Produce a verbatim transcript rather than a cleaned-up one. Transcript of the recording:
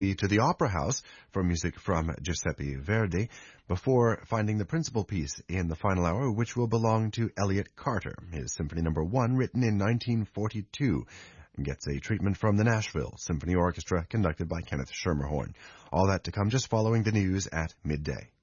to the Opera House for music from Giuseppe Verdi before finding the principal piece in the final hour, which will belong to Elliott Carter. His Symphony Number One, written in nineteen forty-two, gets a treatment from the Nashville Symphony Orchestra, conducted by Kenneth Schermerhorn. All that to come just following the news at midday.